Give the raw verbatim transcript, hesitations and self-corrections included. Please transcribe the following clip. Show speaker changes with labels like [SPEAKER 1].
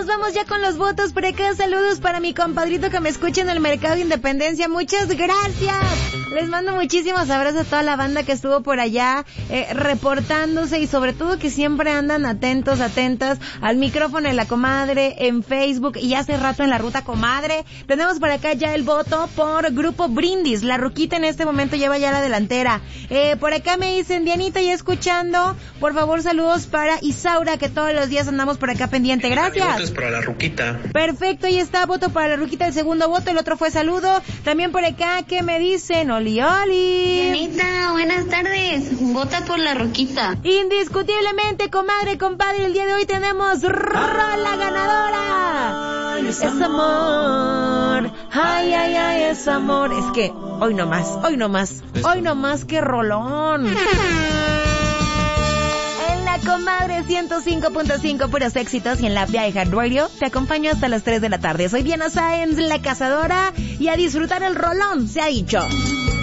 [SPEAKER 1] nos vamos ya con los votos por acá. Saludos para mi compadrito que me escucha en el Mercado de Independencia. Muchas gracias. Les mando muchísimos abrazos a toda la banda que estuvo por allá eh, reportándose y sobre todo que siempre andan atentos, atentas al micrófono de la comadre en Facebook y hace rato en la ruta comadre. Tenemos por acá ya el voto por Grupo Brindis. La Ruquita en este momento lleva ya la delantera. Eh, por acá me dicen, Dianita, ya escuchando. Por favor, saludos para Isaura, que todos los días andamos por acá pendiente. Gracias.
[SPEAKER 2] Votos para la Ruquita.
[SPEAKER 1] Perfecto, ahí está, voto para la Ruquita, el segundo voto, el otro fue saludo. También por acá, ¿qué me dicen? Oli, oli.
[SPEAKER 3] Dianita, buenas tardes. Vota por la Ruquita.
[SPEAKER 1] Indiscutiblemente, comadre, compadre, el día de hoy tenemos rola ganadora. Es amor. Ay, ay, ay, es amor. Es que hoy no más, hoy no más, hoy no más que rolón. En la comadre ciento cinco punto cinco, puros éxitos, y en la Via Radio te acompaño hasta las tres de la tarde. Soy Diana Sáenz, la cazadora, y a disfrutar el rolón, se ha dicho.